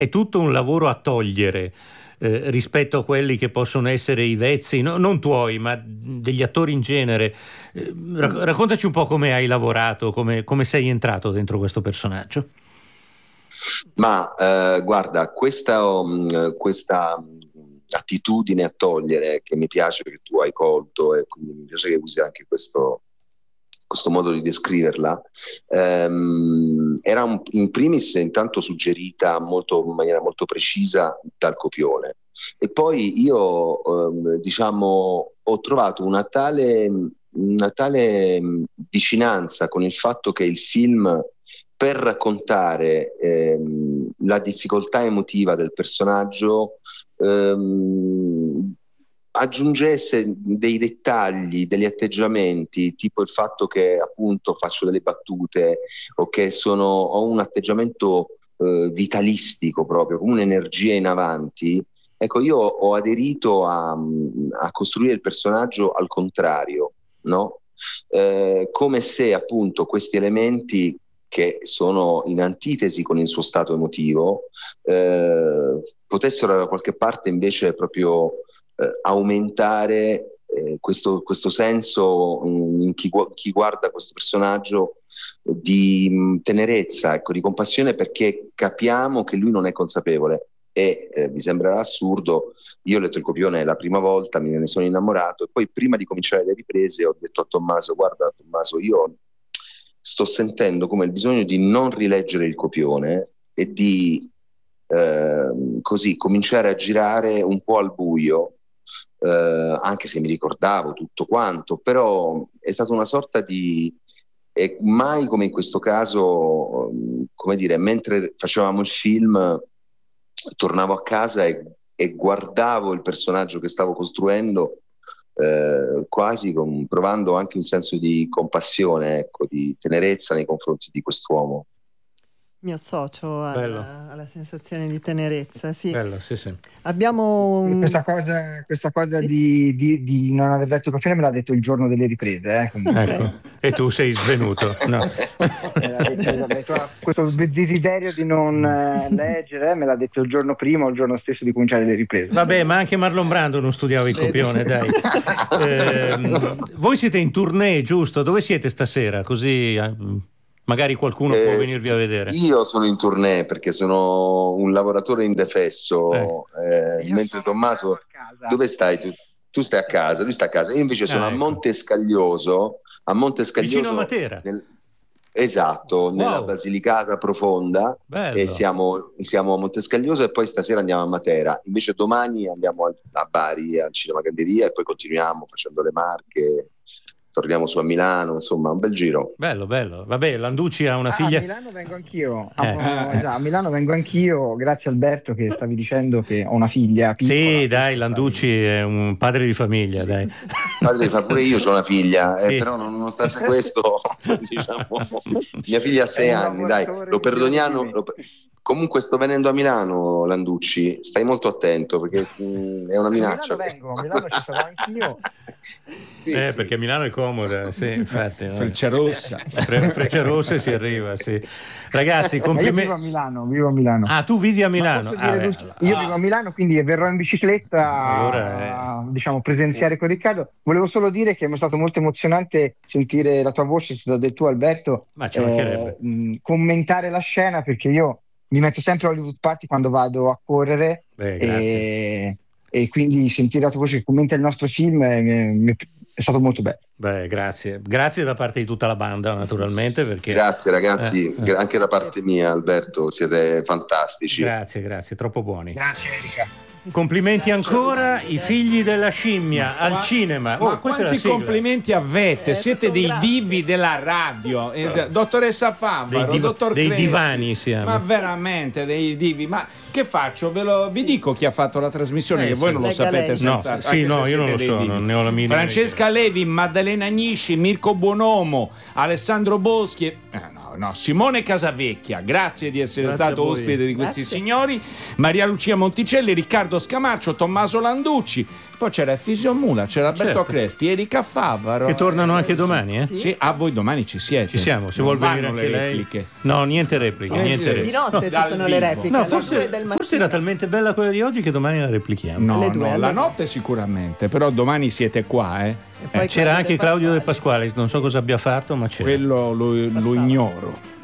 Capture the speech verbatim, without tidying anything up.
è tutto un lavoro a togliere eh, rispetto a quelli che possono essere i vezzi, no, non tuoi, ma degli attori in genere. Eh, rac- raccontaci un po' come hai lavorato, come, come sei entrato dentro questo personaggio. Ma eh, guarda, questa, um, questa attitudine a togliere, che mi piace che tu hai colto, e quindi mi piace che usi anche questo, questo modo di descriverla, ehm, era un, in primis intanto suggerita molto, in maniera molto precisa dal copione, e poi io ehm, diciamo ho trovato una tale, una tale vicinanza con il fatto che il film, per raccontare ehm, la difficoltà emotiva del personaggio, ehm, aggiungesse dei dettagli, degli atteggiamenti, tipo il fatto che appunto faccio delle battute o che sono, ho un atteggiamento eh, vitalistico, proprio come un'energia in avanti. Ecco, io ho aderito a, a costruire il personaggio al contrario, no? Eh, come se appunto questi elementi, che sono in antitesi con il suo stato emotivo, eh, potessero da qualche parte invece proprio eh, aumentare eh, questo, questo senso mh, in chi, gu- chi guarda questo personaggio di mh, tenerezza, ecco, di compassione, perché capiamo che lui non è consapevole. E eh, vi sembrerà assurdo, io ho letto il copione la prima volta, me ne sono innamorato, e poi prima di cominciare le riprese ho detto a Tommaso: guarda Tommaso, io sto sentendo come il bisogno di non rileggere il copione e di eh, così cominciare a girare un po' al buio, eh, anche se mi ricordavo tutto quanto, però è stata una sorta di, e mai come in questo caso, come dire, mentre facevamo il film tornavo a casa e, e guardavo il personaggio che stavo costruendo, Eh, quasi con, provando anche un senso di compassione, ecco, di tenerezza nei confronti di quest'uomo. Mi associo alla, alla sensazione di tenerezza, sì. Bello, sì, sì. Abbiamo un... questa cosa, questa cosa sì? di, di, di non aver letto il copione me l'ha detto il giorno delle riprese, eh, ecco. E tu sei svenuto, no? me l'ha detto, me l'ha detto, questo desiderio di non eh, leggere me l'ha detto il giorno prima o il giorno stesso di cominciare le riprese. Vabbè, ma anche Marlon Brando non studiava il copione, dai. Eh, voi siete in tournée, giusto? Dove siete stasera? Così eh, magari qualcuno eh, può venirvi a vedere. Io sono in tournée perché sono un lavoratore indefesso, eh. Eh, mentre Tommaso, dove stai tu? Tu stai a casa, lui sta a casa. Io invece sono ah, ecco. a Montescaglioso, a Montescaglioso, vicino a Matera. Nel, esatto, wow. Nella Basilicata Profonda. Bello. E siamo, siamo a Montescaglioso e poi stasera andiamo a Matera. Invece domani andiamo a, a Bari al Cinema Galleria e poi continuiamo facendo le Marche. Torniamo su a Milano, insomma, un bel giro. Bello, bello. Vabbè, Landucci ha una ah, figlia. A Milano vengo anch'io. Eh. A, a Milano vengo anch'io, grazie Alberto che stavi dicendo che ho una figlia piccola. Sì, dai, Landucci è un padre di famiglia, sì. Dai. Padre di famiglia, pure io ho una figlia, sì. eh, però nonostante questo, diciamo, mia figlia ha sei anni, dai, lo perdoniamo. Lo, comunque sto venendo a Milano, Landucci, stai molto attento perché mh, è una minaccia. A Milano vengo, a Milano ci sarò anch'io. Sì, eh, sì. Perché Milano è comoda, sì, infatti. Freccia rossa. Fre- Freccia rossa si arriva, sì. Ragazzi, complimenti. Io vivo a Milano, vivo a Milano. Ah, tu vivi a Milano? Ah, beh, io ah. vivo a Milano, quindi verrò in bicicletta allora, eh. a diciamo, presenziare con Riccardo. Volevo solo dire che è stato molto emozionante sentire la tua voce, del tuo Alberto, ma ci mancherebbe. Eh, mh, commentare la scena, perché io mi metto sempre a Hollywood Party quando vado a correre. Beh, grazie. E, e quindi sentire la tua voce che commenta il nostro film è, è, è stato molto bello. Beh, grazie. Grazie da parte di tutta la banda, naturalmente. Perché... Grazie ragazzi, eh, anche da parte mia, Alberto, siete fantastici. Grazie, grazie, troppo buoni. Grazie Erika. Complimenti ancora, I figli della scimmia al ma, cinema. Ma oh, quanti complimenti avete? Eh, Siete dei grazie. divi della radio, eh, dottoressa Favaro, dei, div- dottor dei Crespi, divani siamo. Ma veramente dei divi. Ma che faccio? Ve lo, vi dico chi ha fatto la trasmissione, eh, che sì. voi non lo Lega sapete lei. senza. No, sì, no, io non lo so, divi. non ne ho la minima. Francesca idea. Levi, Maddalena Agnisci, Mirko Buonomo, Alessandro Boschi. Eh, no. no, no. Simone Casavecchia, grazie di essere Grazie stato ospite di questi Grazie. signori. Maria Lucia Monticelli, Riccardo Scamarcio, Tommaso Landucci. Poi c'era Efisio Mula, c'era Alberto Certo. Crespi, Erika Favaro. Che tornano anche domani, eh? Sì. Sì, a voi domani ci siete. Ci siamo, se Non vuol venire vanno anche le lei. repliche. No, niente repliche, No, niente di repliche. Di notte ci dal sono vivo. le repliche. No, alle due forse, del mattino. forse era talmente bella quella di oggi che domani la replichiamo. No, Alle due, no, alle la due. notte sicuramente, però domani siete qua, eh. E poi C'era Claudio anche De Claudio De Pasquale. Pasquale, non so cosa abbia fatto, ma c'era. Quello lo, lo Passava. ignoro.